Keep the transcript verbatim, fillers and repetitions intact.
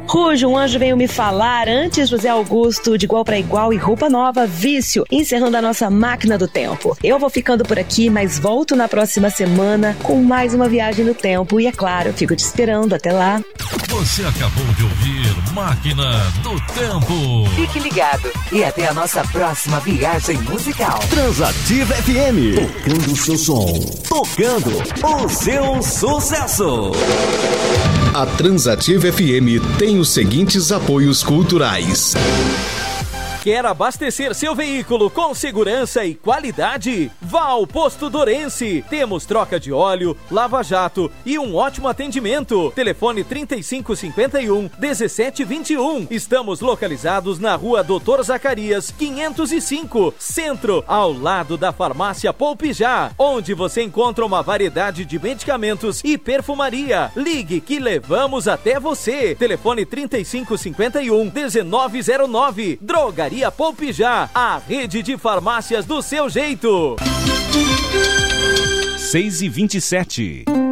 Rujo, um anjo veio me falar antes, José Augusto, de igual para igual e roupa nova, vício, encerrando a nossa máquina do tempo. Eu vou ficando por aqui, mas volto na próxima semana com mais uma viagem no tempo e, é claro, fico te esperando. Até lá. Você acabou de ouvir Máquina do Tempo. Fique ligado e até a nossa próxima viagem musical. Transativa F M, tocando o seu som, tocando o seu sucesso. A Transativa F M tem os seguintes apoios culturais. Quer abastecer seu veículo com segurança e qualidade? Vá ao Posto Dorense. Temos troca de óleo, lava-jato e um ótimo atendimento. Telefone trinta e cinco cinquenta e um, dezessete vinte e um. Estamos localizados na rua Doutor Zacarias, quinhentos e cinco, Centro, ao lado da farmácia Poupijá, onde você encontra uma variedade de medicamentos e perfumaria. Ligue que levamos até você. Telefone trinta e cinco cinquenta e um, dezenove zero nove. Drogaria Poupijá, a rede de farmácias do seu jeito. seis e vinte e sete.